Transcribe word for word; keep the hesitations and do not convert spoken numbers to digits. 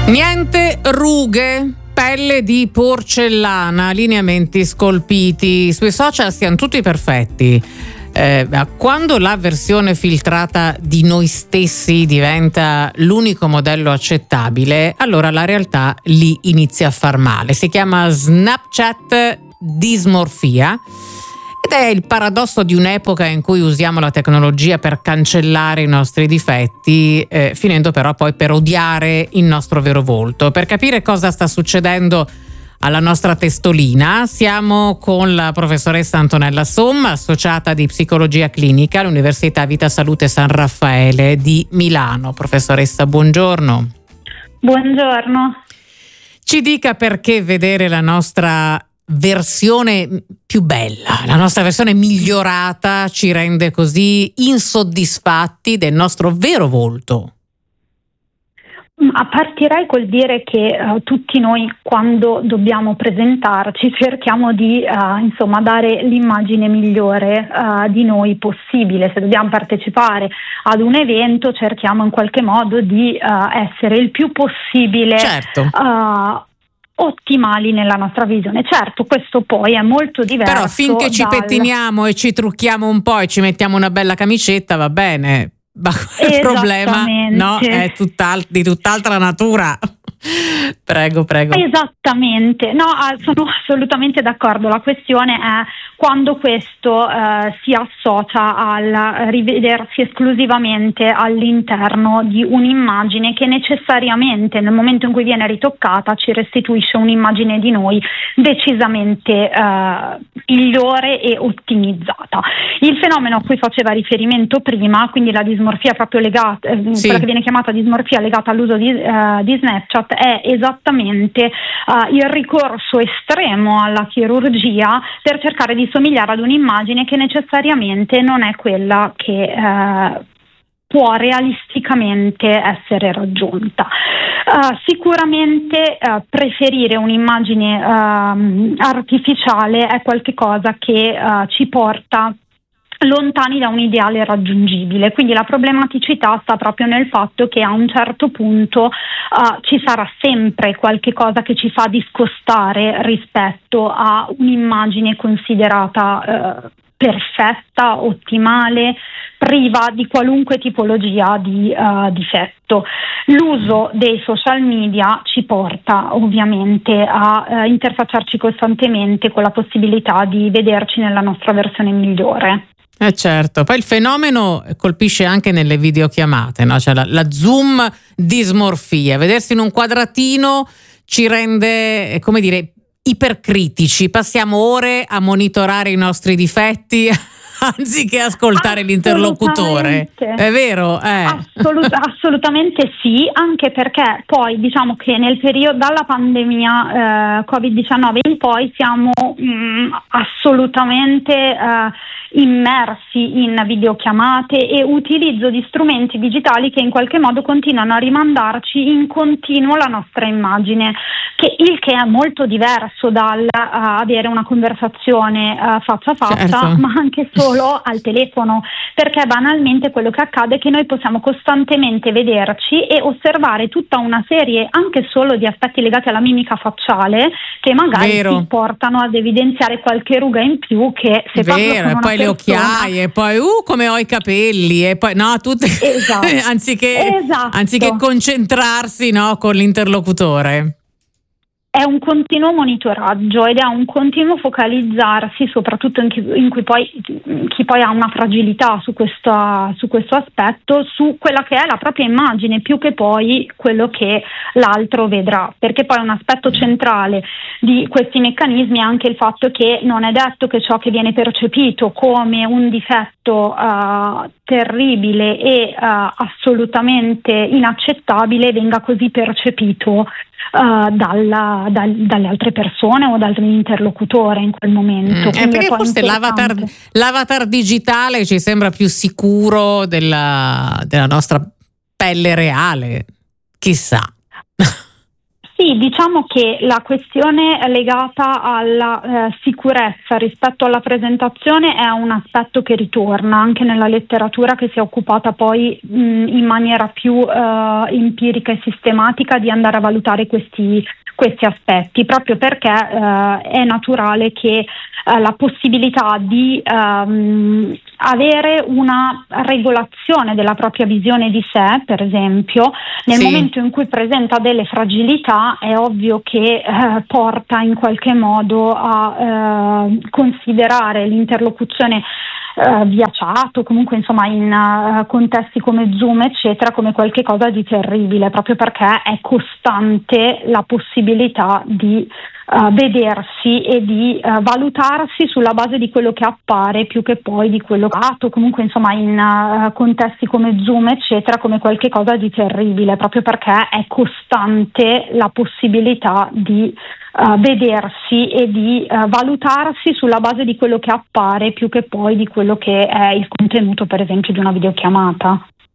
Niente rughe, pelle di porcellana, lineamenti scolpiti. Sui social siamo tutti perfetti. Eh, quando la versione filtrata di noi stessi diventa l'unico modello accettabile, allora la realtà lì inizia a far male. Si chiama Snapchat dismorfia ed è il paradosso di un'epoca in cui usiamo la tecnologia per cancellare i nostri difetti, eh, finendo però poi per odiare il nostro vero volto. Per capire cosa sta succedendo alla nostra testolina siamo con la professoressa Antonella Somma, associata di psicologia clinica all'Università Vita Salute San Raffaele di Milano. Professoressa, buongiorno. Buongiorno. Ci dica perché vedere la nostra versione più bella, la nostra versione migliorata ci rende così insoddisfatti del nostro vero volto. Ma partirei col dire che uh, tutti noi, quando dobbiamo presentarci, cerchiamo di uh, insomma dare l'immagine migliore uh, di noi possibile. Se dobbiamo partecipare ad un evento, cerchiamo in qualche modo di uh, essere il più possibile certo. uh, ottimali nella nostra visione. Certo, questo poi è molto diverso. Però finché ci dal... pettiniamo e ci trucchiamo un po' e ci mettiamo una bella camicetta, va bene. Ma il problema no, è tutt'al- di tutt'altra natura. Prego, prego. Esattamente, no, sono assolutamente d'accordo. La questione è quando questo eh, si associa al rivedersi esclusivamente all'interno di un'immagine che necessariamente nel momento in cui viene ritoccata ci restituisce un'immagine di noi decisamente eh, migliore e ottimizzata. Il fenomeno a cui faceva riferimento prima, quindi la dismorfia proprio legata, eh, sì. quella che viene chiamata dismorfia legata all'uso di, eh, di Snapchat, è esattamente uh, il ricorso estremo alla chirurgia per cercare di somigliare ad un'immagine che necessariamente non è quella che uh, può realisticamente essere raggiunta. Uh, sicuramente uh, preferire un'immagine uh, artificiale è qualcosa che uh, ci porta lontani da un ideale raggiungibile, quindi la problematicità sta proprio nel fatto che a un certo punto uh, ci sarà sempre qualche cosa che ci fa discostare rispetto a un'immagine considerata uh, perfetta, ottimale, priva di qualunque tipologia di uh, difetto. L'uso dei social media ci porta ovviamente a uh, interfacciarci costantemente con la possibilità di vederci nella nostra versione migliore. Eh certo, poi il fenomeno colpisce anche nelle videochiamate, no? Cioè la, la Zoom dismorfia, vedersi in un quadratino ci rende, come dire, ipercritici, passiamo ore a monitorare i nostri difetti anziché ascoltare l'interlocutore. È vero? Eh. Assolut- assolutamente sì, anche perché poi diciamo che nel periodo dalla pandemia eh, covid diciannove in poi siamo mh, assolutamente eh, immersi in videochiamate e utilizzo di strumenti digitali che in qualche modo continuano a rimandarci in continuo la nostra immagine, che il che è molto diverso dal uh, avere una conversazione uh, faccia a faccia, certo. ma anche solo al telefono, perché banalmente quello che accade è che noi possiamo costantemente vederci e osservare tutta una serie anche solo di aspetti legati alla mimica facciale che magari Vero. ci portano ad evidenziare qualche ruga in più che se Vero, parlo con e una poi le persona... occhiaie, e poi uh come ho i capelli, e poi no, tutte Esatto. anziché, esatto. anziché concentrarsi, no, con l'interlocutore. È un continuo monitoraggio ed è un continuo focalizzarsi, soprattutto in chi, in cui poi chi poi ha una fragilità su questo, su questo aspetto, su quella che è la propria immagine, più che poi quello che l'altro vedrà, perché poi un aspetto centrale di questi meccanismi è anche il fatto che non è detto che ciò che viene percepito come un difetto uh, terribile e uh, assolutamente inaccettabile venga così percepito Uh, dalla, dal, dalle altre persone o dall'interlocutore in quel momento. Mm, eh, perché forse l'avatar, l'avatar digitale ci sembra più sicuro della, della nostra pelle reale, chissà. Sì, Sì, diciamo che la questione legata alla eh, sicurezza rispetto alla presentazione è un aspetto che ritorna anche nella letteratura, che si è occupata poi mh, in maniera più eh, empirica e sistematica di andare a valutare questi questi aspetti, proprio perché eh, è naturale che eh, la possibilità di ehm, avere una regolazione della propria visione di sé, per esempio, nel Sì. momento in cui presenta delle fragilità, è ovvio che eh, porta in qualche modo a eh, considerare l'interlocuzione Uh, via chat o comunque insomma in uh, contesti come Zoom eccetera come qualche cosa di terribile, proprio perché è costante la possibilità di uh, vedersi e di uh, valutarsi sulla base di quello che appare più che poi di quello che ha, o comunque insomma in uh, contesti come Zoom eccetera come qualche cosa di terribile, proprio perché è costante la possibilità di Uh, vedersi e di uh, valutarsi sulla base di quello che appare più che poi di quello che è il contenuto, per esempio, di una videochiamata.